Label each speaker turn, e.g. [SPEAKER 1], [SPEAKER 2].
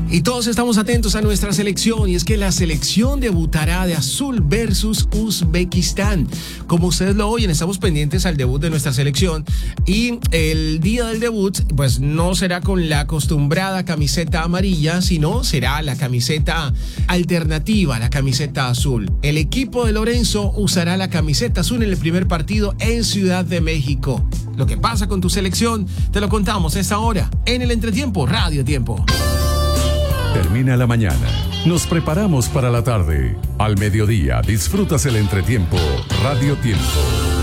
[SPEAKER 1] Y todos estamos atentos a nuestra selección, y es que la selección debutará de azul versus Uzbekistán. Como ustedes lo oyen, estamos pendientes al debut de nuestra selección, y el día del debut pues no será con la acostumbrada camiseta amarilla, sino será la camiseta alternativa, la camiseta azul. El equipo de Lorenzo usará la camiseta azul en el primer partido en Ciudad de México. Lo que pasa con tu selección te lo contamos a esta hora en el Entretiempo Radio Tiempo.
[SPEAKER 2] Termina la mañana, nos preparamos para la tarde. Al mediodía disfrutas el Entretiempo Radio Tiempo.